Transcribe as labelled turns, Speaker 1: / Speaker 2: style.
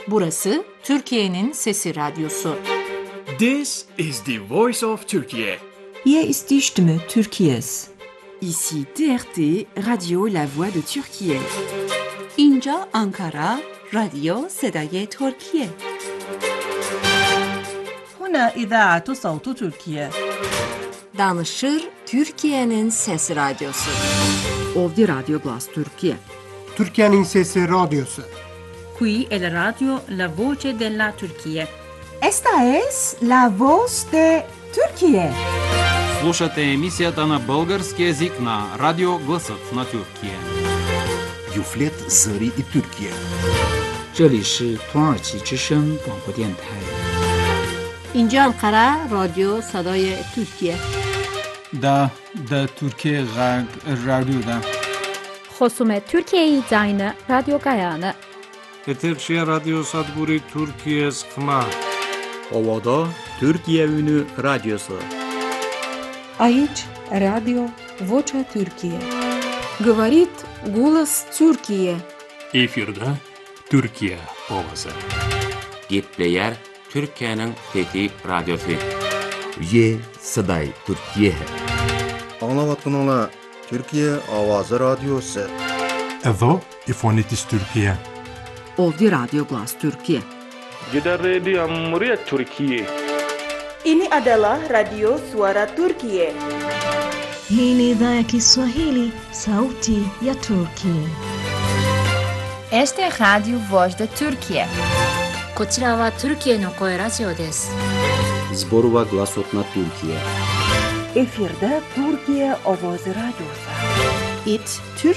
Speaker 1: Burası Türkiye'nin Sesi Radyosu.
Speaker 2: This is the voice of Turkey.
Speaker 3: Hier ist die Stimme Türkiye's.
Speaker 4: Ici TRT, Radio La Voix de Türkiye.
Speaker 5: اینجا آنکارا، رادیو صدای ترکیه.
Speaker 6: هنا إذاعة صوت تركيا.
Speaker 1: Danışır Türkiye'nin Sesi Radyosu.
Speaker 4: Ovdje Radio Glas Türkiye.
Speaker 7: Türkiye'nin Sesi Radyosu.
Speaker 6: Qui è la radio La Voce della Turchia.
Speaker 3: Esta es la voz de Türkiye.
Speaker 8: Слушате емисията на български език на Радио Гласът на Türkiye.
Speaker 9: Юфлет Зари и Türkiye.
Speaker 10: 这里是土耳其之声广播电台。
Speaker 1: اینجا انقره رادیو صدای ترکیه.
Speaker 11: دا Türkiye رادیو
Speaker 12: خصوم Türkiye Zayne Radyo Gayane.
Speaker 13: Eterşehir Radyo Sadguri Türkiye Skma.
Speaker 14: Ovada Türkiye Ünü Radyosu.
Speaker 15: Aici Radio Vocea Türkiye.
Speaker 16: Говорит голос Türkiye.
Speaker 17: Efirde Türkiye ovası.
Speaker 18: Gitleyer Türkiye'nin Fethi Radyosu.
Speaker 9: Ye Saday Türkiye.
Speaker 19: Anlavatınla Türkiye Avazı Radyosu.
Speaker 20: Evo İfonitis Türkiye.
Speaker 4: Ovdje Radio Glas Türkiye.
Speaker 13: Gider Radio Muryat Türkiye.
Speaker 21: Ini adalah Radio Suara Turkiye.
Speaker 22: Hii ni idhaa ya Kiswahili, sauti ya Turkiye.
Speaker 23: Este es Radio Voz de Türkiye.
Speaker 24: こちらはトルキエの声ラジオです。
Speaker 14: Zborova Glasot na Türkiye.
Speaker 3: Efirde Türkiye Ovoz Radyosu.
Speaker 1: İt